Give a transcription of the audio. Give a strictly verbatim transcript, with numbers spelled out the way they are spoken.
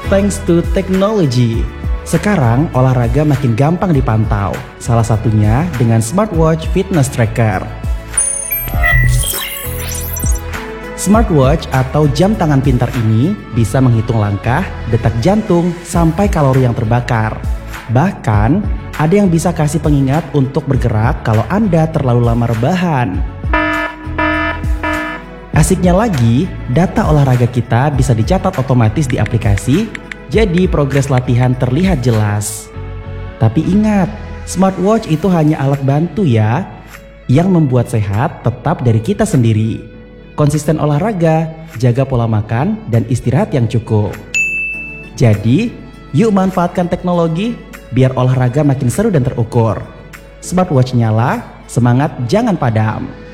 Thanks to technology, sekarang olahraga makin gampang dipantau. Salah satunya dengan smartwatch fitness tracker. Smartwatch atau jam tangan pintar ini bisa menghitung langkah, detak jantung, sampai kalori yang terbakar. Bahkan, ada yang bisa kasih pengingat untuk bergerak kalau Anda terlalu lama rebahan. Asiknya lagi, data olahraga kita bisa dicatat otomatis di aplikasi, jadi progres latihan terlihat jelas. Tapi ingat, smartwatch itu hanya alat bantu ya. Yang membuat sehat tetap dari kita sendiri. Konsisten olahraga, jaga pola makan, dan istirahat yang cukup. Jadi, yuk manfaatkan teknologi biar olahraga makin seru dan terukur. Smartwatch nyala, semangat jangan padam.